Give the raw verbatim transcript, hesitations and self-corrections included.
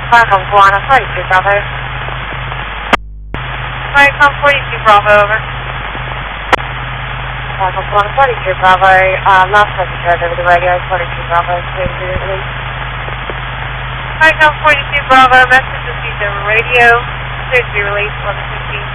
Falcon Guana forty-two Bravo. Falcon forty-two Bravo, over. Falcon Guana forty-two Bravo, uh, last message heard over the radio, forty-two Bravo, please do the release. Falcon forty-two Bravo, message received over radio, cleared to be released, eleven fifteen.